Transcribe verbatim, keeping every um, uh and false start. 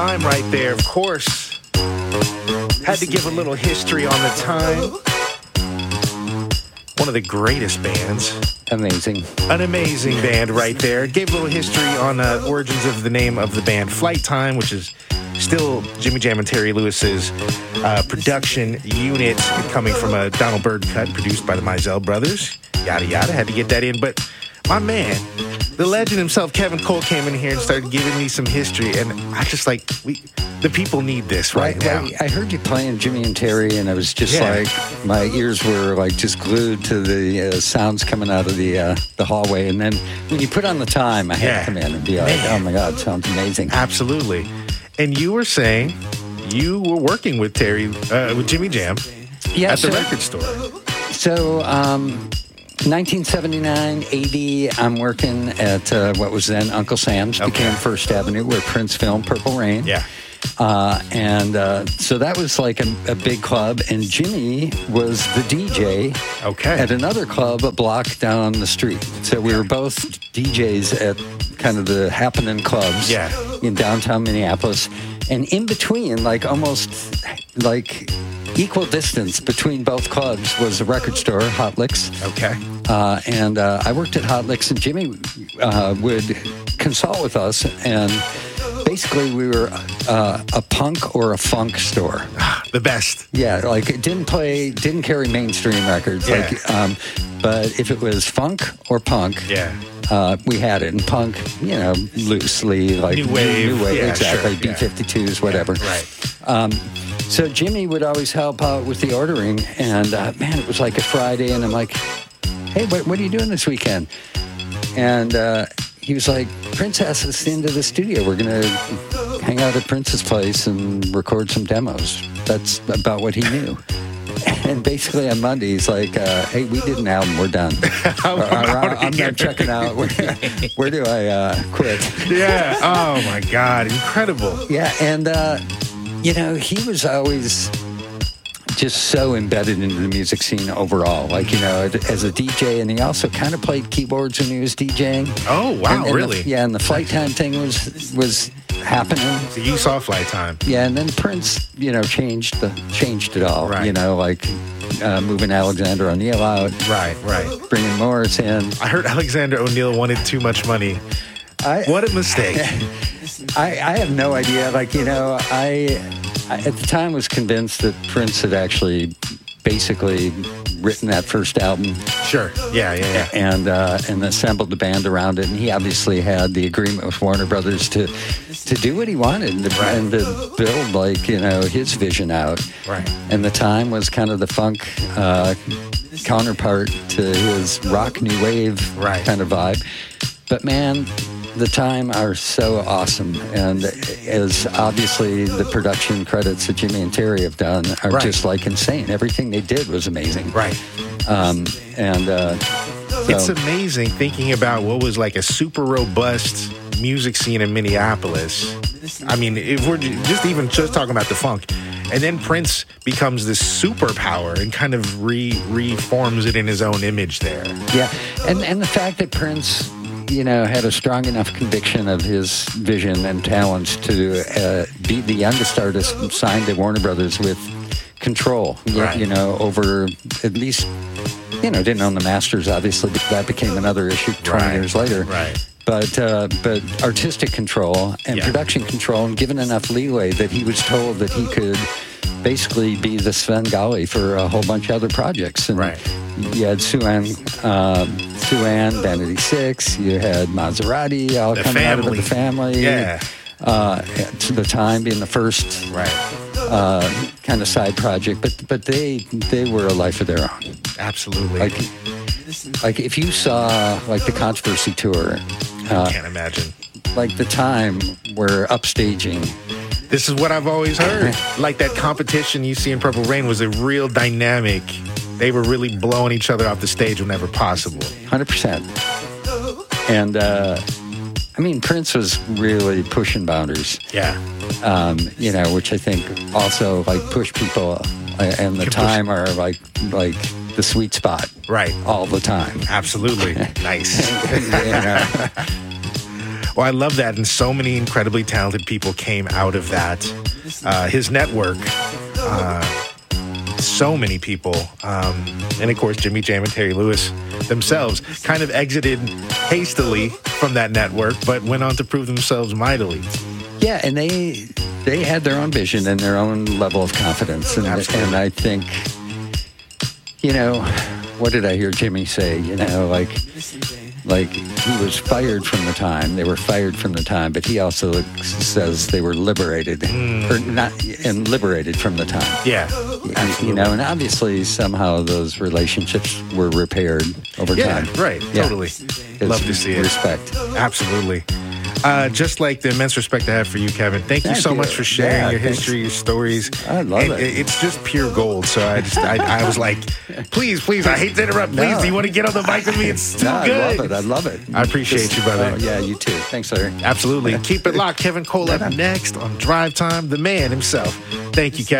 Time right there, of course. Had to give a little history on the Time. One of the greatest bands. Amazing. An amazing band right there. Gave a little history on uh, origins of the name of the band, Flight Time, which is still Jimmy Jam and Terry Lewis's uh, production unit, coming from a Donald Byrd cut produced by the Mizell brothers. Yada, yada. Had to get that in. But my man, the legend himself, Kevin Cole, came in here and started giving me some history. And I just like, we, the people need this right, right now. Right. I heard you playing Jimmy and Terry, and I was just yeah. like, my ears were like just glued to the uh, sounds coming out of the uh, the hallway. And then when you put on the Time, I had yeah. to come in and be like, man. Oh my God, sounds amazing. Absolutely. And you were saying you were working with Terry, uh, with Jimmy Jam yeah, at the so, record store. So, um, nineteen seventy-nine, eighty, I'm working at uh, what was then Uncle Sam's, okay. became First Avenue, where Prince filmed Purple Rain. Yeah. Uh, and uh, so that was like a, a big club, and Jimmy was the D J okay. at another club a block down the street. So we were both D Js at kind of the happening clubs yeah. in downtown Minneapolis. And in between, like almost like equal distance between both clubs, was a record store, Hot Licks. Okay. Uh, and uh, I worked at Hot Licks, and Jimmy uh, would consult with us, and basically we were uh, a punk or a funk store. The best. Yeah, like it didn't play, didn't carry mainstream records. Yeah. Like, um, but if it was funk or punk, yeah. uh, we had it. And punk, you know, loosely, like new wave, new wave, yeah, exactly, sure, B fifty-twos, whatever. Yeah, right. Um, so Jimmy would always help out with the ordering, and uh, man, it was like a Friday, and I'm like, hey, what, what are you doing this weekend? And uh, he was like, Prince asked us into the studio. We're going to hang out at Prince's place and record some demos. That's about what he knew. And basically on Monday, he's like, uh, hey, we did an album. We're done. I'm, or, or, I'm not checking out. Where, where do I uh, quit? Yeah. Oh, my God. Incredible. Yeah. And, uh, you know, he was always just so embedded into the music scene overall. Like, you know, as a D J, and he also kind of played keyboards when he was DJing. Oh, wow, and, and really? The, yeah, and the Flight Time thing was was happening. So you saw Flight Time. Yeah, and then Prince, you know, changed the changed it all. Right. You know, like uh, moving Alexander O'Neal out. Right, right. Bringing Morris in. I heard Alexander O'Neal wanted too much money. I, what a mistake. I, I have no idea. Like, you know, I, I at the time was convinced that Prince had actually basically written that first album. Sure. Yeah, yeah, yeah. And uh, and assembled the band around it. And he obviously had the agreement with Warner Brothers to to do what he wanted and to, right. and to build, like, you know, his vision out. Right. And the Time was kind of the funk uh, counterpart to his rock new wave right. kind of vibe. But man, the Time are so awesome, and as obviously the production credits that Jimmy and Terry have done are right. just like insane. Everything they did was amazing. Right. Um, and uh, so, it's amazing thinking about what was like a super robust music scene in Minneapolis. I mean, if we're just even just talking about the funk, and then Prince becomes this superpower and kind of re reforms it in his own image there. Yeah, and and the fact that Prince, you know, had a strong enough conviction of his vision and talents to uh, be the youngest artist signed to Warner Brothers with control, right. you know, over at least, you know, didn't own the masters, obviously, but that became another issue twenty right. years later. Right. But uh, but artistic control and yeah. production control, and given enough leeway that he was told that he could basically be the Svengali for a whole bunch of other projects. And right. you had Sue-Ann, uh, Sue-Ann, Vanity Six, you had Maserati, all the coming family. out of the family. Yeah. Uh, to the Time being the first right. uh, kind of side project, but but they they were a life of their own. Absolutely. Like, like if you saw like the Controversy tour, uh, I can't imagine. Like the Time were upstaging. This is what I've always heard. Like that competition you see in Purple Rain was a real dynamic. They were really blowing each other off the stage whenever possible. one hundred percent. And, uh, I mean, Prince was really pushing boundaries. Yeah. Um, you know, which I think also, like, push people, uh, and the Time are, like, like the sweet spot. Right. All the time. Absolutely. Nice. You know? Well, I love that, and so many incredibly talented people came out of that. Uh, his network, uh, so many people, um, and of course Jimmy Jam and Terry Lewis themselves kind of exited hastily from that network, but went on to prove themselves mightily. Yeah, and they they had their own vision and their own level of confidence, and, and I think, you know, what did I hear Jimmy say? You know, like. Like, he was fired from the time. They were fired from the time, but he also says they were liberated. Mm. Or not, and liberated from the time. Yeah, absolutely. You know, and obviously somehow those relationships were repaired over yeah, time. Right, yeah, totally. Love to see it. Respect. Absolutely. Uh, just like the immense respect I have for you, Kevin. Thank, thank you so you. much for sharing yeah, your thanks. history, your stories. I love and it. It's just pure gold. So I just, I, I was like, please, please, I hate to interrupt. Please, no. do you want to get on the mic with me? It's too no, good. I love it. I love it. I appreciate just, you, brother. Oh, yeah, you too. Thanks, Larry. Absolutely. Keep it locked. Kevin Cole up next on Drive Time, the man himself. Thank you, Kevin.